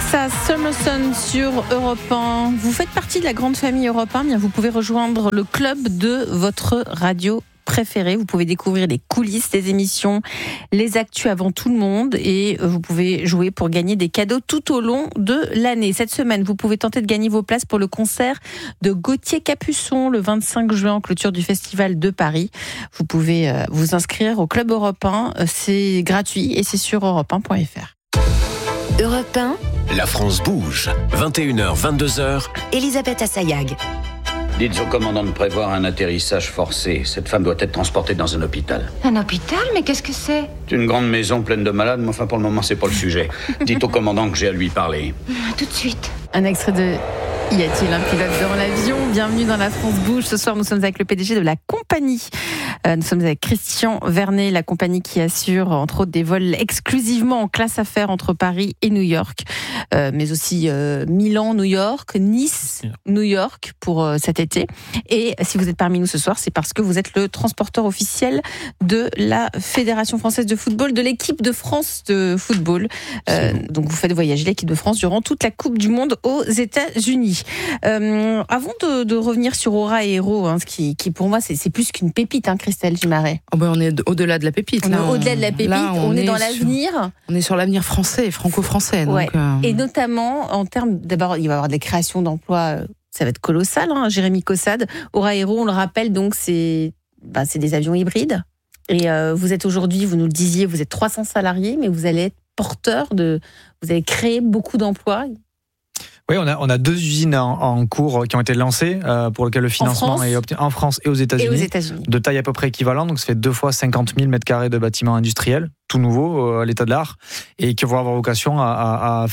Alexa Summerson sur Europe 1. Vous faites partie de la grande famille Europe 1, bien vous pouvez rejoindre le club de votre radio préférée. Vous pouvez découvrir les coulisses des émissions, les actus avant tout le monde et vous pouvez jouer pour gagner des cadeaux tout au long de l'année. Cette semaine, vous pouvez tenter de gagner vos places pour le concert de Gauthier Capuçon le 25 juin en clôture du Festival de Paris. Vous pouvez vous inscrire au Club Europe 1. C'est gratuit et c'est sur europe1.fr. Europe 1. La France bouge. 21h, 22h. Elisabeth Assayag. Dites au commandant de prévoir un atterrissage forcé. Cette femme doit être transportée dans un hôpital. Un hôpital? Mais qu'est-ce que c'est? C'est une grande maison pleine de malades, mais enfin pour le moment c'est pas le sujet. Dites au commandant que j'ai à lui parler. Tout de suite. Un extrait de Y a-t-il un pilote dans l'avion? Bienvenue dans la France bouge. Ce soir, nous sommes avec le PDG de la compagnie. Nous sommes avec Christian Vernet, la compagnie qui assure, entre autres, des vols exclusivement en classe affaires entre Paris et New York, mais aussi Milan, New York, Nice, New York pour cet été. Et si vous êtes parmi nous ce soir, c'est parce que vous êtes le transporteur officiel de la Fédération française de football, de l'équipe de France de football. Donc vous faites voyager l'équipe de France durant toute la Coupe du Monde aux États-Unis. Avant de revenir sur Aura et Héros, ce qui pour moi c'est plus qu'une pépite, Christelle Gimaret. Oh ben on est au-delà de la pépite. On est au-delà de la pépite, on est dans l'avenir. On est sur l'avenir français et franco-français. Ouais. Donc, Et notamment en termes, d'abord il va y avoir des créations d'emplois, ça va être colossal. Jérémy Caussade, Aura et Héros, on le rappelle, donc c'est des avions hybrides. Et vous êtes aujourd'hui, vous nous le disiez, vous êtes 300 salariés, mais vous allez être vous allez créer beaucoup d'emplois. Oui, on a deux usines en cours qui ont été lancées, pour lesquelles le financement est obtenu en France et aux États-Unis. De taille à peu près équivalente, donc ça fait 2 fois 50 000 m² de bâtiments industriels, tout nouveau, à l'état de l'art, et qui vont avoir vocation à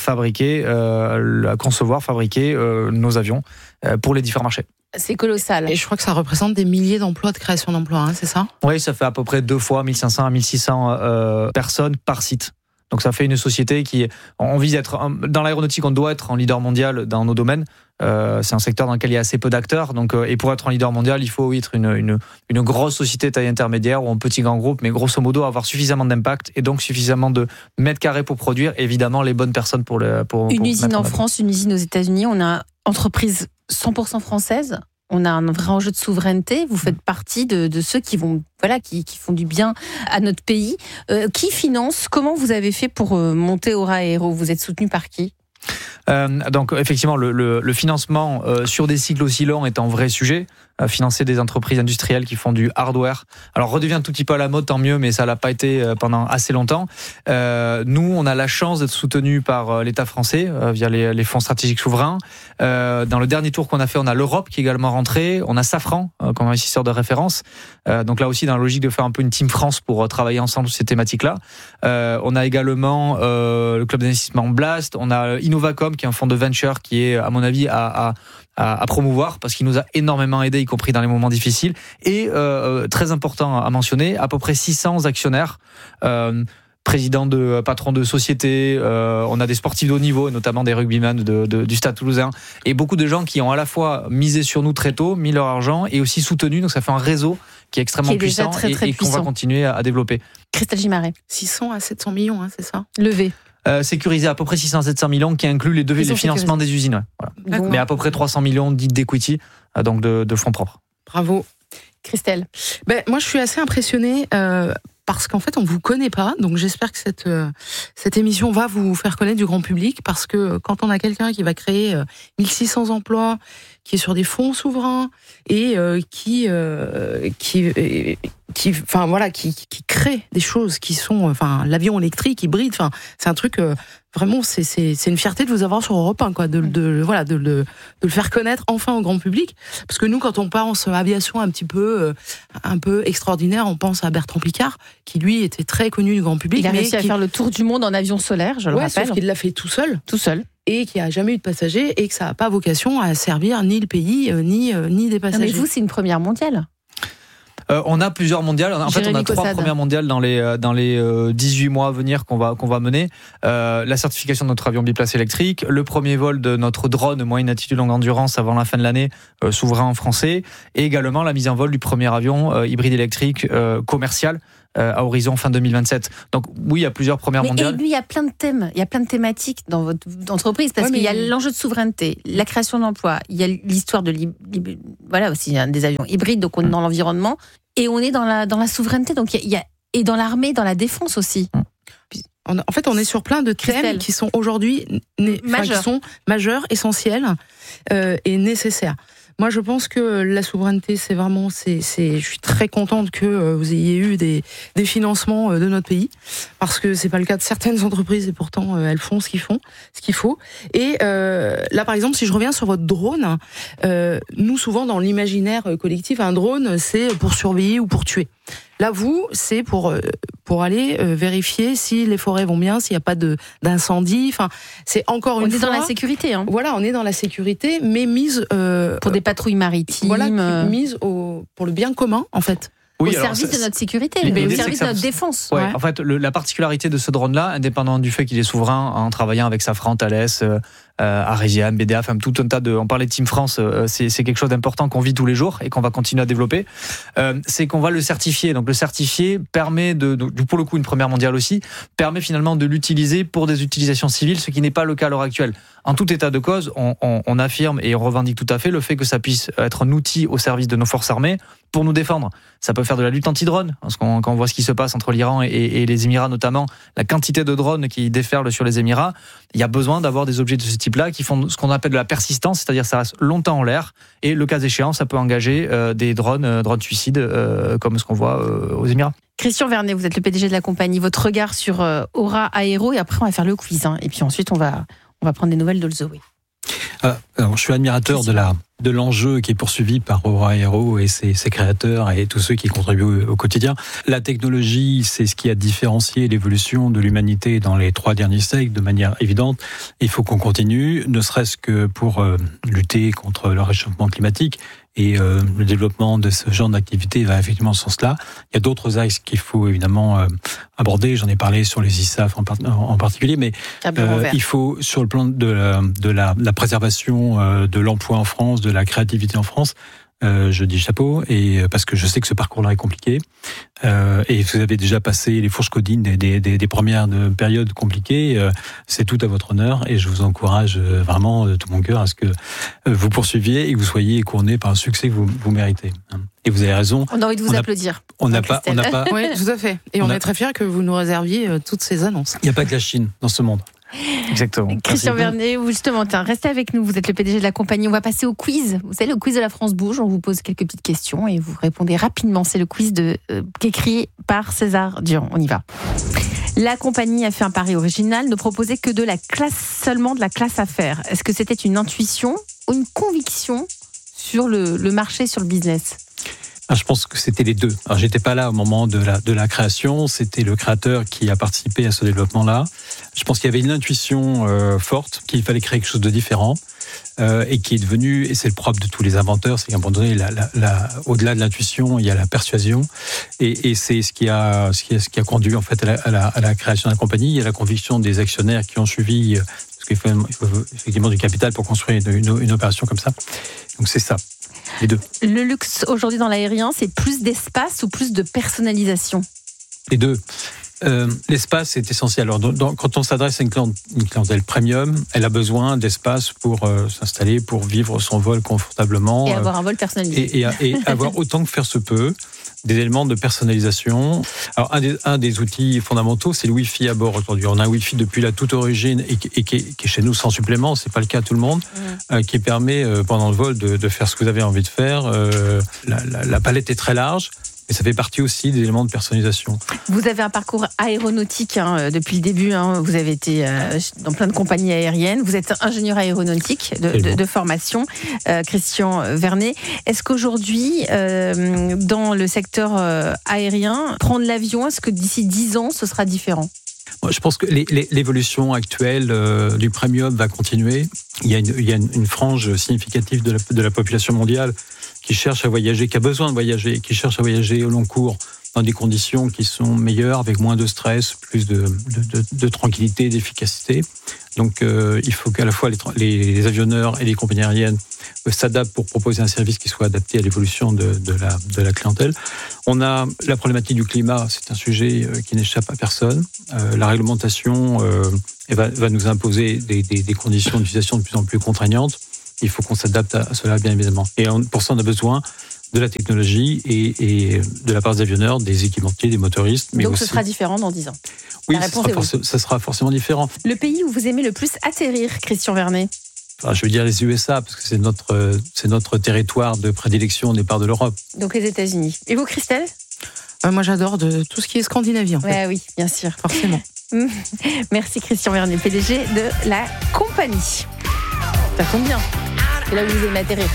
concevoir, fabriquer nos avions pour les différents marchés. C'est colossal. Et je crois que ça représente des milliers d'emplois, de création d'emplois, c'est ça ? Oui, ça fait à peu près 2 fois 1500 à 1600 personnes par site. Donc ça fait une société on vise être, dans l'aéronautique, on doit être en leader mondial dans nos domaines. C'est un secteur dans lequel il y a assez peu d'acteurs. Donc, et pour être en leader mondial, il faut être une grosse société taille intermédiaire ou un petit grand groupe, mais grosso modo avoir suffisamment d'impact et donc suffisamment de mètres carrés pour produire, évidemment, les bonnes personnes pour une usine en France, une usine aux États-Unis. On a une entreprise 100% française. On a un vrai enjeu de souveraineté. Vous faites partie de ceux qui font du bien à notre pays. Qui finance? Comment vous avez fait pour monter Aura et Héros? Vous êtes soutenu par qui? Donc effectivement, le financement sur des cycles aussi longs est un vrai sujet. Financer des entreprises industrielles qui font du hardware. Alors redevient un tout petit peu à la mode, tant mieux, mais ça l'a pas été pendant assez longtemps. Nous, on a la chance d'être soutenus par l'État français via les fonds stratégiques souverains. Dans le dernier tour qu'on a fait, on a l'Europe qui est également rentrée. On a Safran comme investisseur de référence. Donc là aussi, dans la logique de faire un peu une team France pour travailler ensemble sur ces thématiques-là. On a également le club d'investissement Blast. On a Innovacom qui est un fonds de venture qui est, à mon avis, à promouvoir parce qu'il nous a énormément aidé, y compris dans les moments difficiles. Et très important à mentionner, à peu près 600 actionnaires, patrons de sociétés, on a des sportifs de haut niveau, notamment des rugbymen du Stade Toulousain, et beaucoup de gens qui ont à la fois misé sur nous très tôt, mis leur argent, et aussi soutenu. Donc ça fait un réseau qui est extrêmement puissant très et qu'on va continuer à développer. Christelle Gimaret. 600 à 700 millions, c'est ça ? Levé. Sécurisé à peu près 600 à 700 millions qui inclut les financements des usines. Ouais. Voilà. Mais à peu près 300 millions d'equity, donc de fonds propres. Bravo. Christelle. Moi, je suis assez impressionnée parce qu'en fait, on ne vous connaît pas. Donc, j'espère que cette émission va vous faire connaître du grand public parce que quand on a quelqu'un qui va créer 1600 emplois, qui est sur des fonds souverains et qui crée des choses qui sont, l'avion électrique, hybride, c'est un truc vraiment, c'est une fierté de vous avoir sur Europe 1, quoi, de le faire connaître enfin au grand public. Parce que nous, quand on pense aviation un peu extraordinaire, on pense à Bertrand Piccard, qui lui était très connu du grand public. Il a réussi à faire le tour du monde en avion solaire, je le rappelle. Sauf qu'il l'a fait tout seul. Tout seul. Et qui a jamais eu de passagers et que ça n'a pas vocation à servir ni le pays, ni des passagers. Non, mais vous, c'est une première mondiale. On a plusieurs mondiales. En fait, on a 3 premières mondiales dans les 18 mois à venir qu'on va mener. La certification de notre avion biplace électrique, le premier vol de notre drone moyenne altitude longue endurance avant la fin de l'année, souverain en français, et également la mise en vol du premier avion hybride électrique commercial à horizon fin 2027. Donc oui, il y a plusieurs premières mondiales. Et lui, il y a plein de thèmes, il y a plein de thématiques dans votre entreprise, parce qu'il y a l'enjeu de souveraineté, la création d'emplois, il y a l'histoire de voilà aussi des avions hybrides, donc on est dans l'environnement, et on est dans la souveraineté, donc il y a et dans l'armée, dans la défense aussi. En fait, on est sur plein de thèmes qui sont aujourd'hui majeurs, essentiels et nécessaires. Moi, je pense que la souveraineté, c'est vraiment, je suis très contente que vous ayez eu des financements de notre pays, parce que c'est pas le cas de certaines entreprises et pourtant elles font ce qu'il faut. Et là, par exemple, si je reviens sur votre drone, nous souvent dans l'imaginaire collectif, un drone c'est pour surveiller ou pour tuer. Là, vous, c'est pour aller vérifier si les forêts vont bien, s'il n'y a pas d'incendie. Enfin, c'est encore une fois. On est dans la sécurité. Hein. Voilà, on est dans la sécurité, mais mise pour des patrouilles maritimes. Voilà, mise pour le bien commun, en fait. Oui, au service de notre sécurité, au service de notre défense. Ouais. En fait, la particularité de ce drone-là, indépendamment du fait qu'il est souverain, en travaillant avec Safran, Thales, Aresian, BDA, enfin tout un tas de. On parlait de Team France, c'est quelque chose d'important qu'on vit tous les jours et qu'on va continuer à développer. C'est qu'on va le certifier. Donc le certifier permet pour le coup une première mondiale aussi, permet finalement de l'utiliser pour des utilisations civiles, ce qui n'est pas le cas à l'heure actuelle. En tout état de cause, on affirme et on revendique tout à fait le fait que ça puisse être un outil au service de nos forces armées pour nous défendre. Ça peut faire de la lutte anti-drone, parce quand on voit ce qui se passe entre l'Iran et les Émirats notamment, la quantité de drones qui déferlent sur les Émirats, il y a besoin d'avoir des objets de ce type-là qui font ce qu'on appelle de la persistance, c'est-à-dire ça reste longtemps en l'air, et le cas échéant, ça peut engager des drones suicides, comme ce qu'on voit aux Émirats. Christian Vernet, vous êtes le PDG de la compagnie. Votre regard sur Aura Aéro, et après on va faire le quiz, hein, et puis ensuite on va prendre des nouvelles de Zoé. Alors, je suis admirateur de l'enjeu qui est poursuivi par Aura Aéro et ses créateurs et tous ceux qui contribuent au quotidien. La technologie, c'est ce qui a différencié l'évolution de l'humanité dans les 3 derniers siècles de manière évidente. Il faut qu'on continue, ne serait-ce que pour lutter contre le réchauffement climatique. Et le développement de ce genre d'activité va effectivement dans ce sens-là. Il y a d'autres axes qu'il faut évidemment aborder. J'en ai parlé sur les ISAF en particulier, mais il faut, sur le plan de la préservation de l'emploi en France, de la créativité en France, je dis chapeau, et parce que je sais que ce parcours-là est compliqué. Et vous avez déjà passé les fourches codines des premières périodes compliquées. C'est tout à votre honneur, et je vous encourage vraiment de tout mon cœur à ce que vous poursuiviez et que vous soyez couronné par un succès que vous méritez. Et vous avez raison. On a envie de vous applaudir. On n'a pas. Oui, tout à fait. Et on est très fiers que vous nous réserviez toutes ces annonces. Il n'y a pas que la Chine dans ce monde. Exactement. Christian Vernet, vous justement, restez avec nous, vous êtes le PDG de la compagnie. On va passer au quiz. Vous savez, le quiz de la France Bouge. On vous pose quelques petites questions et vous répondez rapidement. C'est le quiz écrit par César Dion. On y va. La compagnie a fait un pari original, ne proposait que seulement de la classe affaires. Est-ce que c'était une intuition ou une conviction sur le marché, sur le business ? Je pense que c'était les deux. Alors, j'étais pas là au moment de la création. C'était le créateur qui a participé à ce développement-là. Je pense qu'il y avait une intuition forte, qu'il fallait créer quelque chose de différent, et qui est devenu, et c'est le propre de tous les inventeurs, c'est qu'à un moment donné, au-delà de l'intuition, il y a la persuasion, et c'est ce qui a conduit en fait à la création de la compagnie. Il y a la conviction des actionnaires qui ont suivi, parce qu'il faut effectivement du capital pour construire une opération comme ça. Donc c'est ça. Les deux. Le luxe aujourd'hui dans l'aérien, c'est plus d'espace ou plus de personnalisation ? Les deux. L'espace est essentiel. Alors, quand on s'adresse à une clientèle premium, elle a besoin d'espace pour s'installer, pour vivre son vol confortablement. Et avoir un vol personnalisé. Et avoir autant que faire se peut des éléments de personnalisation. Alors, un des outils fondamentaux, c'est le Wi-Fi à bord aujourd'hui. On a un Wi-Fi depuis la toute origine et qui est chez nous sans supplément, c'est pas le cas à tout le monde, qui permet pendant le vol de faire ce que vous avez envie de faire. La palette est très large. Et ça fait partie aussi des éléments de personnalisation. Vous avez un parcours aéronautique depuis le début. Vous avez été dans plein de compagnies aériennes. Vous êtes ingénieur aéronautique de formation, Christian Vernet. Est-ce qu'aujourd'hui, dans le secteur aérien, prendre l'avion, est-ce que d'ici 10 ans, ce sera différent ? Je pense que l'évolution actuelle du premium va continuer. Il y a une frange significative de la population mondiale qui cherche à voyager, qui a besoin de voyager, qui cherche à voyager au long cours dans des conditions qui sont meilleures, avec moins de stress, plus de tranquillité, d'efficacité. Donc il faut qu'à la fois les avionneurs et les compagnies aériennes s'adaptent pour proposer un service qui soit adapté à l'évolution de la clientèle. On a la problématique du climat, c'est un sujet qui n'échappe à personne. La réglementation va nous imposer des conditions d'utilisation de plus en plus contraignantes. Il faut qu'on s'adapte à cela, bien évidemment. Et pour ça, on a besoin de la technologie et de la part des avionneurs, des équipementiers, des motoristes. Mais donc aussi... ce sera différent dans 10 ans. Oui, ça sera forcément différent. Le pays où vous aimez le plus atterrir, Christian Vernet? Enfin, je veux dire les USA, parce que c'est notre territoire de prédilection au départ de l'Europe. Donc les États-Unis. Et vous, Christelle? Moi, j'adore tout ce qui est scandinavie, en fait. Oui, bien sûr. Forcément. Merci Christian Vernet, PDG de la compagnie. Ça tombe bien. C'est là où vous aimez atterrir.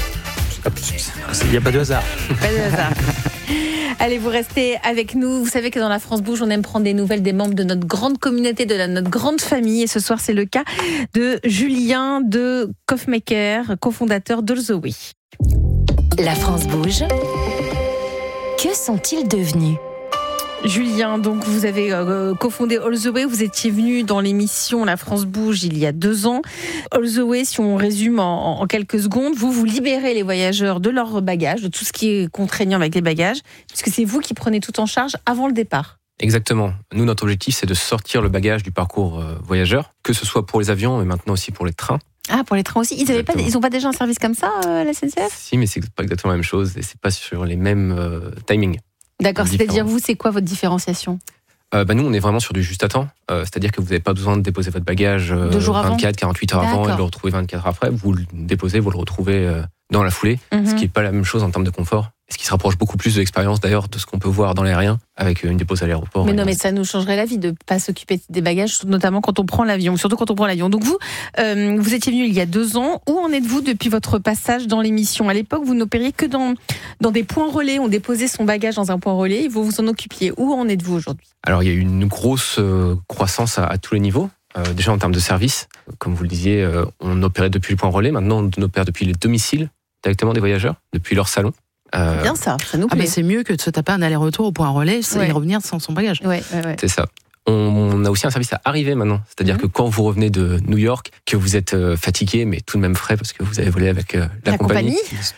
Il n'y a pas de hasard. Pas de hasard. Allez, vous restez avec nous. Vous savez que dans la France Bouge, on aime prendre des nouvelles des membres de notre grande communauté, de notre grande famille. Et ce soir, c'est le cas de Julien de Coffmaker, cofondateur d'Alltheway. La France Bouge. Que sont-ils devenus ? Julien, donc vous avez cofondé Alltheway, vous étiez venu dans l'émission La France Bouge il y a 2 ans. Alltheway, si on résume en quelques secondes, vous libérez les voyageurs de leurs bagages, de tout ce qui est contraignant avec les bagages, puisque c'est vous qui prenez tout en charge avant le départ. Exactement. Nous, notre objectif, c'est de sortir le bagage du parcours voyageur, que ce soit pour les avions, mais maintenant aussi pour les trains. Ah, pour les trains aussi. Ils n'ont pas déjà un service comme ça, la SNCF ? Si, mais c'est pas exactement la même chose, et c'est pas sur les mêmes timings. D'accord, c'est-à-dire vous, c'est quoi votre différenciation ? Nous, on est vraiment sur du juste à temps. C'est-à-dire que vous n'avez pas besoin de déposer votre bagage 24, 48 heures avant et de le retrouver 24 heures après. Vous le déposez, vous le retrouvez dans la foulée, ce qui n'est pas la même chose en termes de confort. Ce qui se rapproche beaucoup plus de l'expérience d'ailleurs de ce qu'on peut voir dans l'aérien avec une dépose à l'aéroport. Mais ça nous changerait la vie de ne pas s'occuper des bagages, notamment quand on prend l'avion, surtout quand on prend l'avion. Donc vous étiez venu il y a 2 ans. Où en êtes-vous depuis votre passage dans l'émission ? À l'époque, vous n'opériez que dans des points relais. On déposait son bagage dans un point relais et vous vous en occupiez. Où en êtes-vous aujourd'hui ? Alors il y a eu une grosse croissance à tous les niveaux. Déjà en termes de service, comme vous le disiez, on opérait depuis le point relais. Maintenant, on opère depuis les domiciles directement des voyageurs, depuis leur salon. Bien ça nous plaît. C'est mieux que de se taper un aller-retour au point relais et revenir sans son bagage. Ouais. C'est ça. On a aussi un service à arriver maintenant. C'est-à-dire que quand vous revenez de New York, que vous êtes fatigué, mais tout de même frais parce que vous avez volé avec la compagnie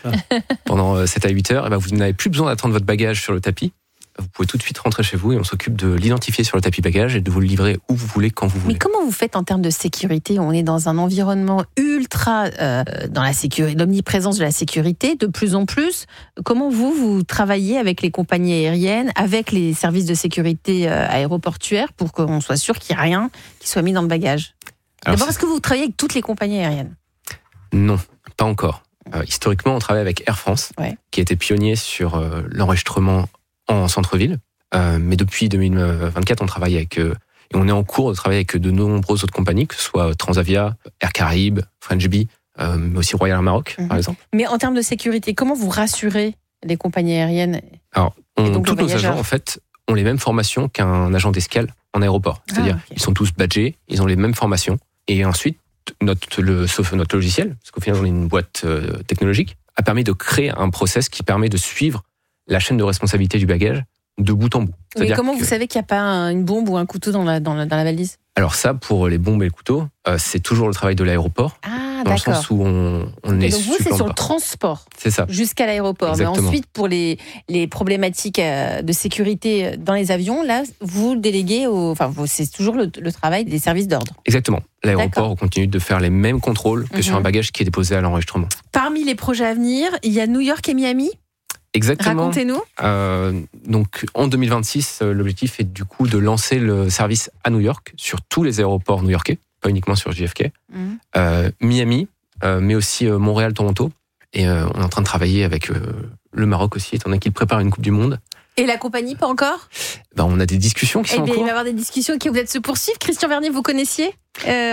pendant 7 à 8 heures, et vous n'avez plus besoin d'attendre votre bagage sur le tapis. Vous pouvez tout de suite rentrer chez vous et on s'occupe de l'identifier sur le tapis bagage et de vous le livrer où vous voulez, quand vous voulez. Mais comment vous faites en termes de sécurité ? On est dans un environnement ultra dans la sécurité, l'omniprésence de la sécurité de plus en plus. Comment vous travaillez avec les compagnies aériennes, avec les services de sécurité aéroportuaires pour qu'on soit sûr qu'il n'y a rien qui soit mis dans le bagage ? D'abord, est-ce que vous travaillez avec toutes les compagnies aériennes ? Non, pas encore. Historiquement, on travaille avec Air France, qui a été pionnier sur l'enregistrement en centre-ville. Mais depuis 2024, on travaille avec... et on est en cours de travailler avec de nombreuses autres compagnies, que ce soit Transavia, Air Caraïbes, French Bee, mais aussi Royal Air Maroc, par exemple. Mais en termes de sécurité, comment vous rassurez les compagnies aériennes ? Alors, tous nos agents, en fait, ont les mêmes formations qu'un agent d'escale en aéroport. C'est-à-dire, ils sont tous badgés, ils ont les mêmes formations. Et ensuite, notre logiciel, parce qu'au final, on est une boîte technologique, a permis de créer un process qui permet de suivre la chaîne de responsabilité du bagage de bout en bout. Mais comment vous savez qu'il n'y a pas une bombe ou un couteau dans la valise ? Alors ça, pour les bombes et les couteaux, c'est toujours le travail de l'aéroport. Ah, dans le sens où on est donc vous, c'est sur le transport. C'est ça. Jusqu'à l'aéroport. Exactement. Mais ensuite, pour les problématiques de sécurité dans les avions, là, vous déléguez c'est toujours le travail des services d'ordre. Exactement. L'aéroport continue de faire les mêmes contrôles que sur un bagage qui est déposé à l'enregistrement. Parmi les projets à venir, il y a New York et Miami. Exactement. Racontez-nous. Donc en 2026, l'objectif est du coup de lancer le service à New York sur tous les aéroports new-yorkais, pas uniquement sur JFK, Miami, mais aussi Montréal, Toronto. Et on est en train de travailler avec le Maroc aussi, étant donné qu'il prépare une Coupe du Monde. Et la compagnie, pas encore ? On a des discussions qui sont en cours. Il va y avoir des discussions qui vont peut-être se poursuivre. Christian Vernet, vous connaissiez Alltheway ?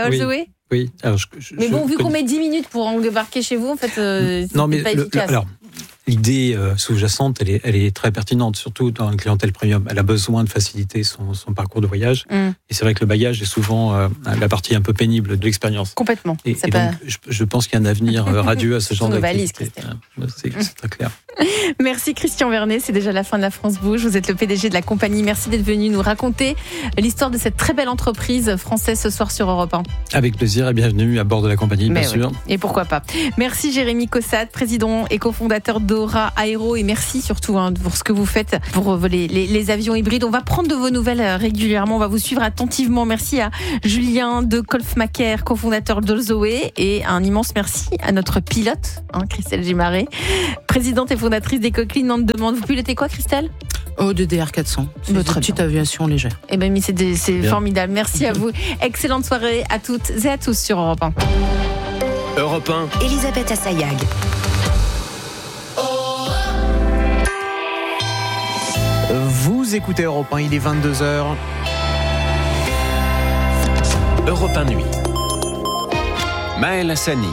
Oui. Alors, mais bon, vu qu'on met 10 minutes pour embarquer chez vous, en fait, non, mais pas efficace. l'idée sous-jacente, elle est très pertinente, surtout dans une clientèle premium. Elle a besoin de faciliter son parcours de voyage. Et c'est vrai que le bagage est souvent la partie un peu pénible de l'expérience. Complètement. Et donc, je pense qu'il y a un avenir radieux à ce genre d'activité. C'est très clair. Merci Christian Vernet, c'est déjà la fin de La France Bouge. Vous êtes le PDG de la compagnie. Merci d'être venu nous raconter l'histoire de cette très belle entreprise française ce soir sur Europe 1. Avec plaisir et bienvenue à bord de la compagnie, bien sûr. Et pourquoi pas. Merci Jérémy Cossade, président et cofondateur d'Ora Aéro, et merci surtout pour ce que vous faites pour voler les avions hybrides. On va prendre de vos nouvelles régulièrement, on va vous suivre attentivement. Merci à Julien de Kolfmacher, cofondateur de Zoé, et un immense merci à notre pilote, Christelle Gimaret, présidente et fondatrice des Coquelines. On demande, vous pilotez quoi, Christelle? De DR400. C'est une petite aviation légère. Eh ben, c'est formidable. Merci à vous. Excellente soirée à toutes et à tous sur Europe 1. Europe 1. Elisabeth Assayag. Vous écoutez Europe 1, il est 22h. Europe 1 Nuit. Maël Hassani.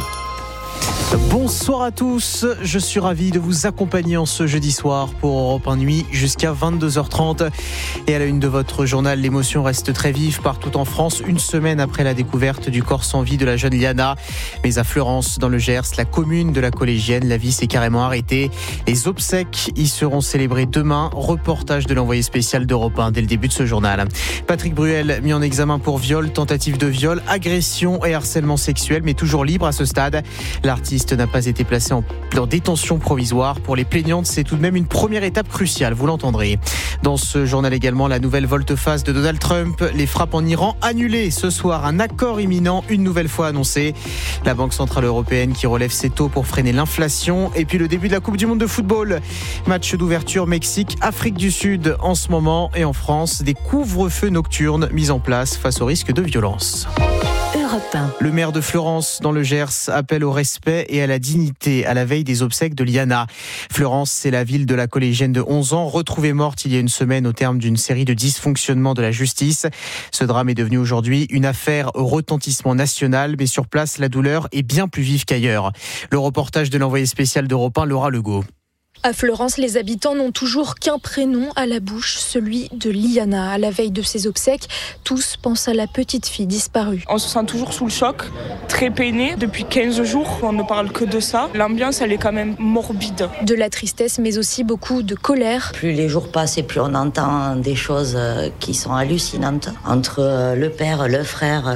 Bonsoir à tous, je suis ravi de vous accompagner en ce jeudi soir pour Europe 1 Nuit jusqu'à 22h30. Et à la une de votre journal, l'émotion reste très vive partout en France, une semaine après la découverte du corps sans vie de la jeune Liana. Mais à Fleurance, dans le Gers, la commune de la collégienne, la vie s'est carrément arrêtée. Les obsèques y seront célébrées demain. Reportage de l'envoyé spécial d'Europe 1 dès le début de ce journal. Patrick Bruel, mis en examen pour viol, tentative de viol, agression et harcèlement sexuel, mais toujours libre à ce stade. L'artiste n'a pas été placé en détention provisoire. Pour les plaignantes, c'est tout de même une première étape cruciale, vous l'entendrez. Dans ce journal également, la nouvelle volte-face de Donald Trump, les frappes en Iran annulées. Ce soir, un accord imminent, une nouvelle fois annoncé. La Banque Centrale Européenne qui relève ses taux pour freiner l'inflation. Et puis le début de la Coupe du Monde de football. Match d'ouverture Mexique, Afrique du Sud en ce moment. Et en France, des couvre-feux nocturnes mis en place face au risque de violence. Le maire de Fleurance, dans le Gers, appelle au respect et à la dignité à la veille des obsèques de Liana. Fleurance, c'est la ville de la collégienne de 11 ans, retrouvée morte il y a une semaine au terme d'une série de dysfonctionnements de la justice. Ce drame est devenu aujourd'hui une affaire au retentissement national, mais sur place, la douleur est bien plus vive qu'ailleurs. Le reportage de l'envoyé spécial d'Europe 1, Laura Legault. À Fleurance, les habitants n'ont toujours qu'un prénom à la bouche, celui de Liana. À la veille de ses obsèques, tous pensent à la petite fille disparue. On se sent toujours sous le choc, très peiné. Depuis 15 jours, on ne parle que de ça. L'ambiance, elle est quand même morbide. De la tristesse, mais aussi beaucoup de colère. Plus les jours passent et plus on entend des choses qui sont hallucinantes. Entre le père, le frère,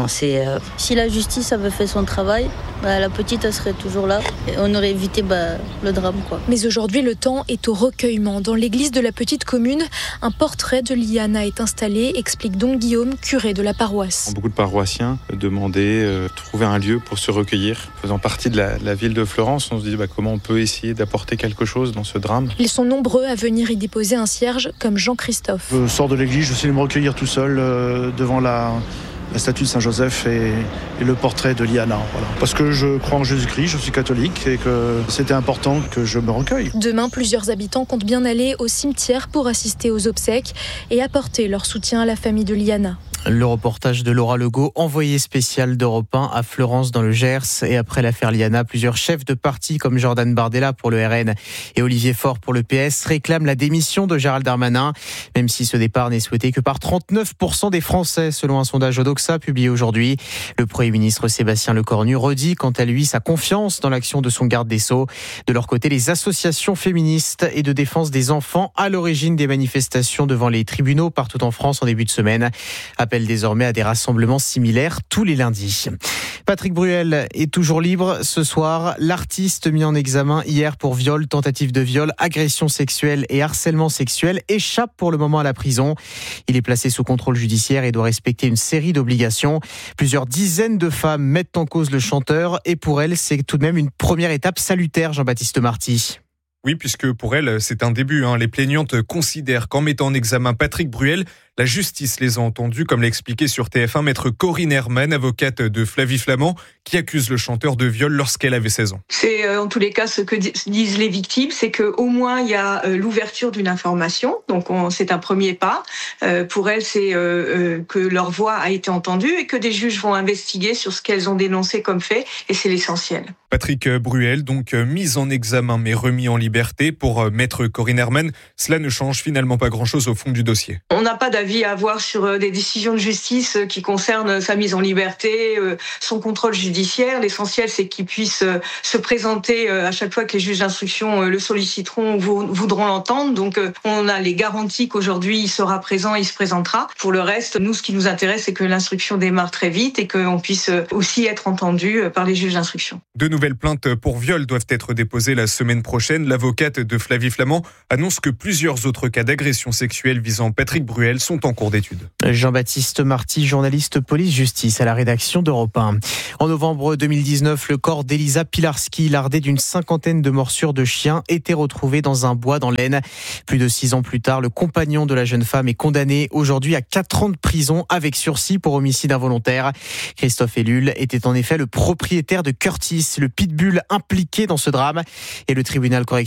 Si la justice avait fait son travail, la petite, elle serait toujours là. Et on aurait évité le drame, quoi. Mais aujourd'hui, le temps est au recueillement. Dans l'église de la petite commune, un portrait de Liana est installé, explique Don Guillaume, curé de la paroisse. Beaucoup de paroissiens demandaient trouver un lieu pour se recueillir. Faisant partie de la ville de Fleurance, on se dit comment on peut essayer d'apporter quelque chose dans ce drame. Ils sont nombreux à venir y déposer un cierge, comme Jean-Christophe. Je sors de l'église, je sais me recueillir tout seul devant la statue de Saint-Joseph et le portrait de Liana. Voilà. Parce que je crois en Jésus-Christ, je suis catholique et que c'était important que je me recueille. Demain, plusieurs habitants comptent bien aller au cimetière pour assister aux obsèques et apporter leur soutien à la famille de Liana. Le reportage de Laura Legault, envoyé spécial d'Europe 1 à Fleurance dans le Gers. Et après l'affaire Liana, plusieurs chefs de parti comme Jordan Bardella pour le RN et Olivier Faure pour le PS réclament la démission de Gérald Darmanin, même si ce départ n'est souhaité que par 39% des Français, selon un sondage Odoxa publié aujourd'hui. Le Premier ministre Sébastien Lecornu redit quant à lui sa confiance dans l'action de son garde des Sceaux. De leur côté, les associations féministes et de défense des enfants à l'origine des manifestations devant les tribunaux partout en France en début de semaine appellent désormais à des rassemblements similaires tous les lundis. Patrick Bruel est toujours libre ce soir. L'artiste mis en examen hier pour viol, tentative de viol, agression sexuelle et harcèlement sexuel échappe pour le moment à la prison. Il est placé sous contrôle judiciaire et doit respecter une série d'obligations. Plusieurs dizaines de femmes mettent en cause le chanteur et pour elles, c'est tout de même une première étape salutaire, Jean-Baptiste Marty. Oui, puisque pour elle, c'est un début. Les plaignantes considèrent qu'en mettant en examen Patrick Bruel, La justice les a entendus, comme l'a expliqué sur TF1 maître Corinne Herman, avocate de Flavie Flament, qui accuse le chanteur de viol lorsqu'elle avait 16 ans. C'est en tous les cas ce que disent les victimes, c'est qu'au moins il y a l'ouverture d'une information, donc c'est un premier pas. Pour elles, c'est que leur voix a été entendue et que des juges vont investiguer sur ce qu'elles ont dénoncé comme fait, et c'est l'essentiel. Patrick Bruel, donc mis en examen mais remis en liberté. Pour maître Corinne Herman, cela ne change finalement pas grand-chose au fond du dossier. On n'a pas d'avis à avoir sur des décisions de justice qui concernent sa mise en liberté, son contrôle judiciaire. L'essentiel, c'est qu'il puisse se présenter à chaque fois que les juges d'instruction le solliciteront ou voudront l'entendre. Donc on a les garanties qu'aujourd'hui il sera présent, il se présentera. Pour le reste, nous, ce qui nous intéresse, c'est que l'instruction démarre très vite et qu'on puisse aussi être entendu par les juges d'instruction. De nouvelles plaintes pour viol doivent être déposées la semaine prochaine. L'avocate de Flavie Flament annonce que plusieurs autres cas d'agression sexuelle visant Patrick Bruel sont en cours d'étude. Jean-Baptiste Marty, journaliste police-justice à la rédaction d'Europe 1. En novembre 2019, le corps d'Elisa Pilarski, lardé d'une 50aine de morsures de chiens, était retrouvé dans un bois dans l'Aisne. Plus de 6 ans plus tard, le compagnon de la jeune femme est condamné aujourd'hui à 4 ans de prison avec sursis pour homicide involontaire. Christophe Ellul était en effet le propriétaire de Curtis, le pitbull impliqué dans ce drame, et le tribunal correctionnel